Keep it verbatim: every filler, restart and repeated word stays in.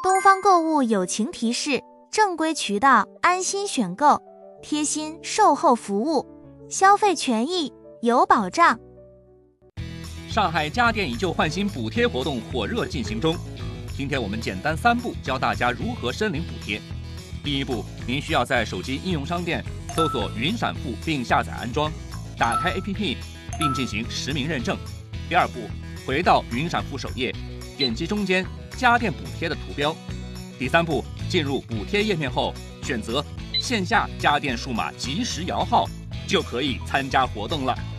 东方购物友情提示：正规渠道安心选购，贴心售后服务，消费权益有保障。 上海家电以旧换新补贴活动火热进行中，今天我们简单三步教大家如何申领补贴。第一步，您需要在手机应用商店搜索云闪付并下载安装，打开 A P P 并进行实名认证。第二步，回到云闪付首页，点击中间家电补贴的图标。第三步，进入补贴页面后，选择线下家电数码即时摇号，就可以参加活动了。